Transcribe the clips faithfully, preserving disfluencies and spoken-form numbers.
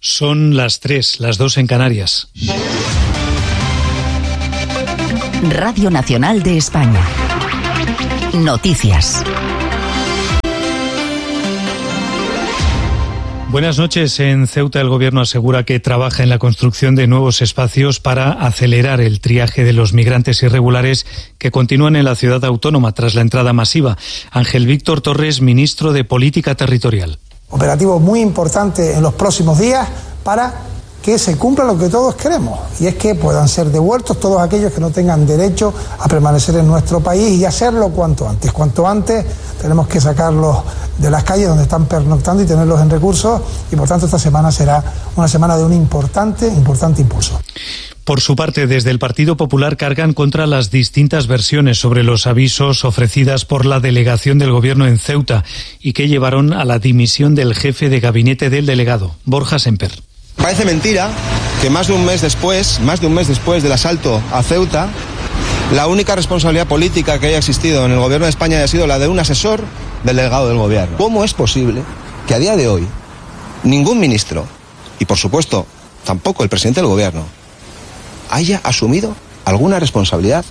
Son las tres, las dos en Canarias. Radio Nacional de España. Noticias. Buenas noches. En Ceuta el Gobierno asegura que trabaja en la construcción de nuevos espacios para acelerar el triaje de los migrantes irregulares que continúan en la ciudad autónoma tras la entrada masiva. Ángel Víctor Torres, ministro de Política Territorial. Operativo muy importante en los próximos días para que se cumpla lo que todos queremos, y es que puedan ser devueltos todos aquellos que no tengan derecho a permanecer en nuestro país, y hacerlo cuanto antes. Cuanto antes tenemos que sacarlos de las calles donde están pernoctando y tenerlos en recursos, y por tanto esta semana será una semana de un importante, importante impulso. Por su parte, desde el Partido Popular cargan contra las distintas versiones sobre los avisos ofrecidas por la delegación del Gobierno en Ceuta y que llevaron a la dimisión del jefe de gabinete del delegado, Borja Semper. Parece mentira que más de un mes después, más de un mes después del asalto a Ceuta, la única responsabilidad política que haya existido en el Gobierno de España haya sido la de un asesor del delegado del Gobierno. ¿Cómo es posible que a día de hoy ningún ministro, y por supuesto tampoco el presidente del Gobierno, haya asumido alguna responsabilidad?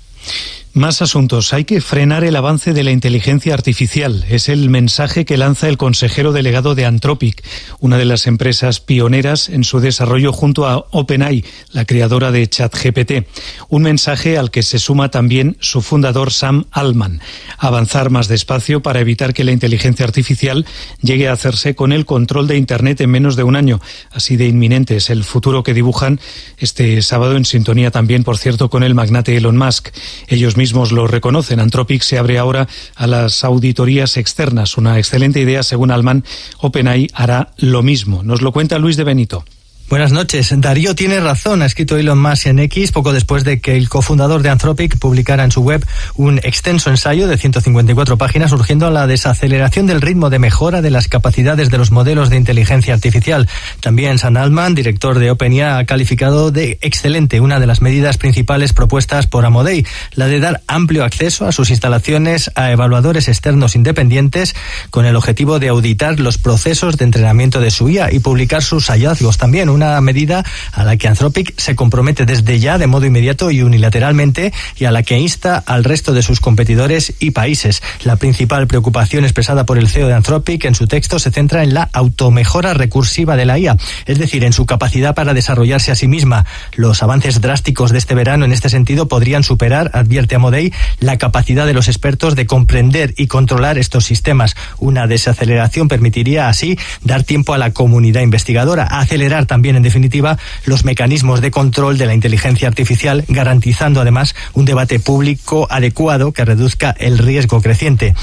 Más asuntos. Hay que frenar el avance de la inteligencia artificial. Es el mensaje que lanza el consejero delegado de Anthropic, una de las empresas pioneras en su desarrollo junto a OpenAI, la creadora de ChatGPT. Un mensaje al que se suma también su fundador Sam Altman. Avanzar más despacio para evitar que la inteligencia artificial llegue a hacerse con el control de Internet en menos de un año. Así de inminente es el futuro que dibujan este sábado, en sintonía también, por cierto, con el magnate Elon Musk. Ellos mismos lo reconocen. Anthropic se abre ahora a las auditorías externas. Una excelente idea, según Altman. OpenAI hará lo mismo. Nos lo cuenta Luis de Benito. Buenas noches. Darío tiene razón, ha escrito Elon Musk en X poco después de que el cofundador de Anthropic publicara en su web un extenso ensayo de ciento cincuenta y cuatro páginas urgiendo a la desaceleración del ritmo de mejora de las capacidades de los modelos de inteligencia artificial. También Sam Altman, director de OpenAI, ha calificado de excelente una de las medidas principales propuestas por Amodei, la de dar amplio acceso a sus instalaciones a evaluadores externos independientes con el objetivo de auditar los procesos de entrenamiento de su I A y publicar sus hallazgos. También un una medida a la que Anthropic se compromete desde ya de modo inmediato y unilateralmente, y a la que insta al resto de sus competidores y países. La principal preocupación expresada por el C E O de Anthropic en su texto se centra en la automejora recursiva de la I A, es decir, en su capacidad para desarrollarse a sí misma. Los avances drásticos de este verano en este sentido podrían superar, advierte Amodei, la capacidad de los expertos de comprender y controlar estos sistemas. Una desaceleración permitiría así dar tiempo a la comunidad investigadora, a acelerar también, en definitiva, los mecanismos de control de la inteligencia artificial, garantizando además un debate público adecuado que reduzca el riesgo creciente.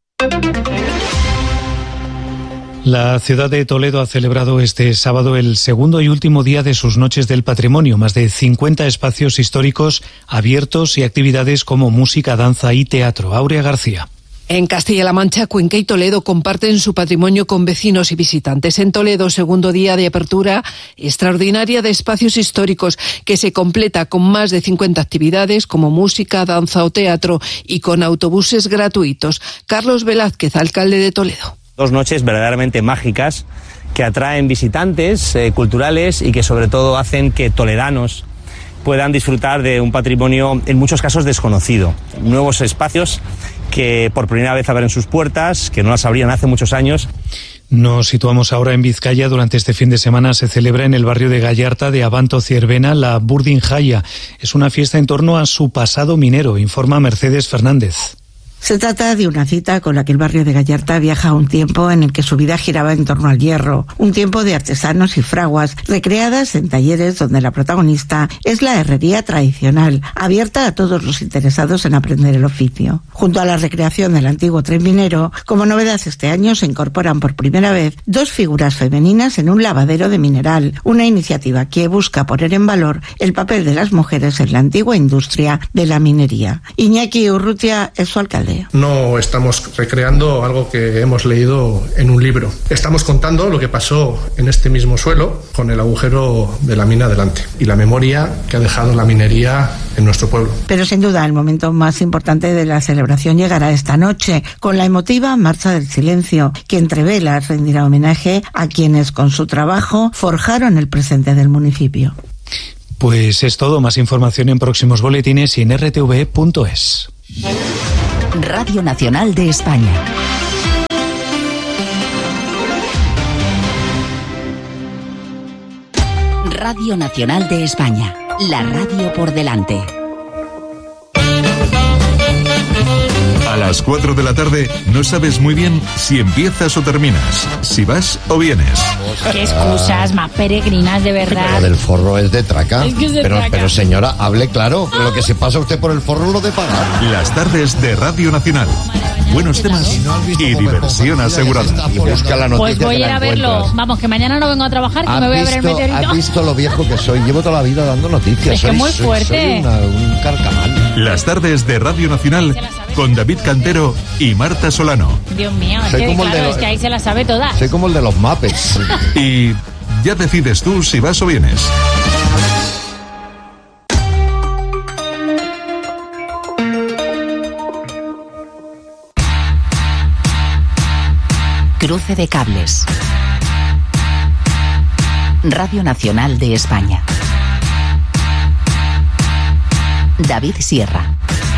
La ciudad de Toledo ha celebrado este sábado el segundo y último día de sus Noches del Patrimonio. Más de cincuenta espacios históricos abiertos y actividades como música, danza y teatro. Aurea García. En Castilla-La Mancha, Cuenca y Toledo comparten su patrimonio con vecinos y visitantes. En Toledo, segundo día de apertura extraordinaria de espacios históricos, que se completa con más de cincuenta actividades como música, danza o teatro, y con autobuses gratuitos. Carlos Velázquez, alcalde de Toledo. Dos noches verdaderamente mágicas que atraen visitantes eh, culturales y que sobre todo hacen que toledanos puedan disfrutar de un patrimonio en muchos casos desconocido. Nuevos espacios que por primera vez abren sus puertas, que no las abrían hace muchos años. Nos situamos ahora en Vizcaya. Durante este fin de semana se celebra en el barrio de Gallarta de Abanto Ciervena la Burdin Jaya. Es una fiesta en torno a su pasado minero, informa Mercedes Fernández. Se trata de una cita con la que el barrio de Gallarta viaja a un tiempo en el que su vida giraba en torno al hierro, un tiempo de artesanos y fraguas recreadas en talleres donde la protagonista es la herrería tradicional, abierta a todos los interesados en aprender el oficio. Junto a la recreación del antiguo tren minero, como novedad este año se incorporan por primera vez dos figuras femeninas en un lavadero de mineral, una iniciativa que busca poner en valor el papel de las mujeres en la antigua industria de la minería. Iñaki Urrutia es su alcalde. tarde. No estamos recreando algo que hemos leído en un libro. Estamos contando lo que pasó en este mismo suelo con el agujero de la mina delante y la memoria que ha dejado la minería en nuestro pueblo. Pero sin duda el momento más importante de la celebración llegará esta noche, con la emotiva Marcha del Silencio, que entre velas rendirá homenaje a quienes con su trabajo forjaron el presente del municipio. Pues es todo. Más información en próximos boletines y en r t v punto es. Radio Nacional de España. Radio Nacional de España. La radio por delante. A las cuatro de la tarde no sabes muy bien si empiezas o terminas, si vas o vienes. Qué excusas más peregrinas, de verdad. Pero del forro es de traca. Es que es de pero, traca. pero señora, hable claro. Lo que se pasa usted por el forro lo de pagar. Las tardes de Radio Nacional. Buenos temas y diversión asegurada. Y busca la noticia. Pues voy a ir a verlo. Vamos, que mañana no vengo a trabajar, que me voy a ver el meteorito. ¿Has visto lo viejo que soy? Llevo toda la vida dando noticias. Es que soy, muy soy- fuerte. soy una- un carcamal. Las tardes de Radio Nacional con David Cantero y Marta Solano. Dios mío, es Soy que, como el claro, de- es que ahí se las sabe todas. Soy como el de los Muppets. Y ya decides tú si vas o vienes. Cruce de cables. Radio Nacional de España. David Sierra.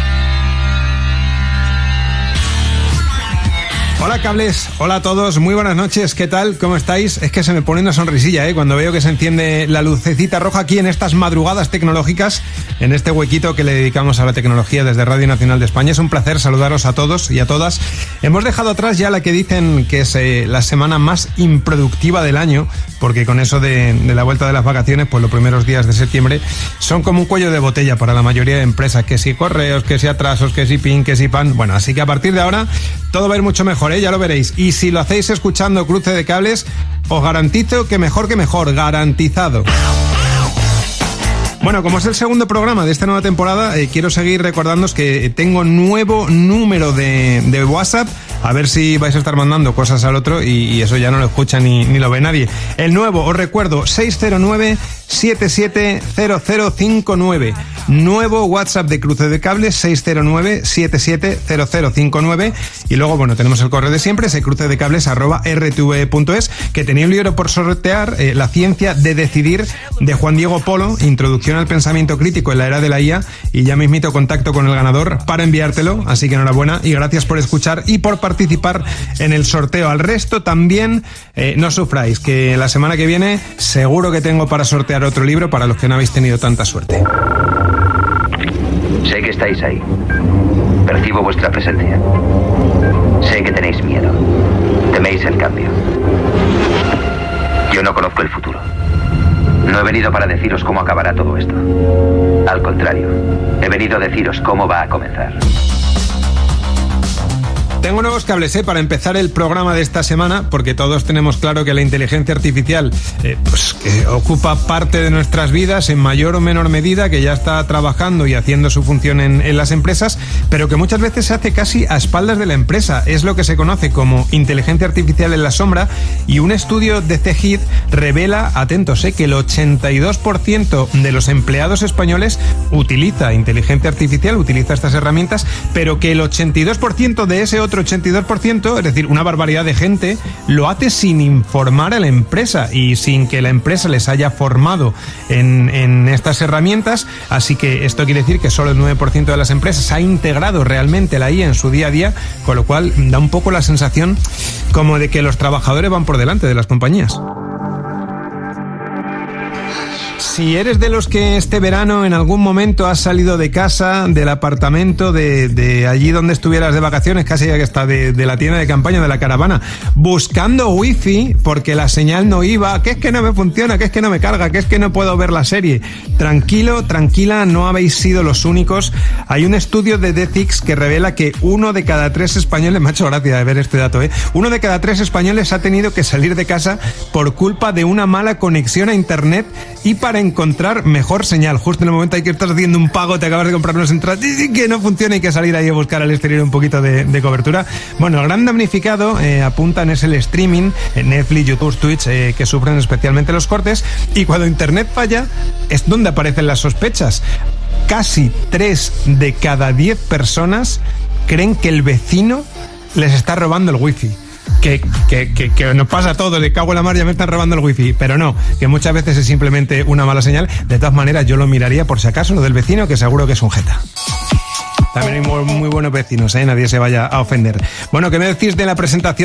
Hola cables, hola a todos, muy buenas noches, ¿qué tal? ¿Cómo estáis? Es que se me pone una sonrisilla, ¿eh? Cuando veo que se enciende la lucecita roja aquí en estas madrugadas tecnológicas, en este huequito que le dedicamos a la tecnología desde Radio Nacional de España. Es un placer saludaros a todos y a todas. Hemos dejado atrás ya la que dicen que es eh, la semana más improductiva del año, porque con eso de, de la vuelta de las vacaciones, pues los primeros días de septiembre son como un cuello de botella para la mayoría de empresas, que si correos, que si atrasos, que si pin, que si pan. Bueno, así que a partir de ahora todo va a ir mucho mejor, ¿eh? Ya lo veréis. Y si lo hacéis escuchando Cruce de Cables, os garantizo que mejor que mejor, garantizado. Bueno, como es el segundo programa de esta nueva temporada, eh, quiero seguir recordándoos que tengo nuevo número de, de WhatsApp. A ver si vais a estar mandando cosas al otro y, y eso ya no lo escucha ni, ni lo ve nadie. El nuevo, os recuerdo, seis cero nueve, siete siete cero cero cinco nueve. Nuevo WhatsApp de Cruce de Cables, seis cero nueve, siete siete cero cero cinco nueve. Y luego, bueno, tenemos el correo de siempre, ese crucedecables arroba r t v punto es, que tenía un libro por sortear, eh, La ciencia de decidir, de Juan Diego Polo, Introducción al pensamiento crítico en la era de la I A, y ya mismito contacto con el ganador para enviártelo, así que enhorabuena y gracias por escuchar y por participar en el sorteo. Al resto también, eh, no sufráis, que la semana que viene seguro que tengo para sortear otro libro para los que no habéis tenido tanta suerte. Sé que estáis ahí. Percibo vuestra presencia. Sé que tenéis miedo. Teméis el cambio. Yo no conozco el futuro. No he venido para deciros cómo acabará todo esto. Al contrario, he venido a deciros cómo va a comenzar. Tengo nuevos cables, ¿eh? Para empezar el programa de esta semana, porque todos tenemos claro que la inteligencia artificial eh, pues, que ocupa parte de nuestras vidas en mayor o menor medida, que ya está trabajando y haciendo su función en, en las empresas, pero que muchas veces se hace casi a espaldas de la empresa. Es lo que se conoce como inteligencia artificial en la sombra, y un estudio de C G I D revela, atentos, ¿eh? que el ochenta y dos por ciento de los empleados españoles utiliza inteligencia artificial, utiliza estas herramientas, pero que el ochenta y dos por ciento de ese otro ochenta y dos por ciento, es decir, una barbaridad de gente, lo hace sin informar a la empresa y sin que la empresa les haya formado en, en estas herramientas. Así que esto quiere decir que solo el nueve por ciento de las empresas ha integrado realmente la I A en su día a día, con lo cual da un poco la sensación como de que los trabajadores van por delante de las compañías. Si eres de los que este verano en algún momento has salido de casa, del apartamento, de, de allí donde estuvieras de vacaciones, casi ya que está de, de la tienda de campaña, de la caravana, buscando wifi porque la señal no iba, que es que no me funciona, que es que no me carga, que es que no puedo ver la serie. Tranquilo, tranquila, no habéis sido los únicos. Hay un estudio de Dethix que revela que uno de cada tres españoles, me ha hecho gracia de ver este dato, ¿eh? Uno de cada tres españoles ha tenido que salir de casa por culpa de una mala conexión a internet, y para para encontrar mejor señal. Justo en el momento en que estás haciendo un pago, te acabas de comprar unas entradas y que no funciona, hay que salir ahí a buscar al exterior un poquito de, de cobertura. Bueno, el gran damnificado, eh, apuntan, es el streaming, eh, Netflix, YouTube, Twitch, eh, que sufren especialmente los cortes, y cuando internet falla es donde aparecen las sospechas. Casi tres de cada diez personas creen que el vecino les está robando el wifi. Que, que, que, que nos pasa a todos, de cago en la mar, ya me están robando el wifi, pero no, que muchas veces es simplemente una mala señal. De todas maneras, yo lo miraría por si acaso, lo del vecino, que seguro que es un jeta. También hay muy, muy buenos vecinos, ¿eh? Nadie se vaya a ofender. Bueno, ¿qué me decís de la presentación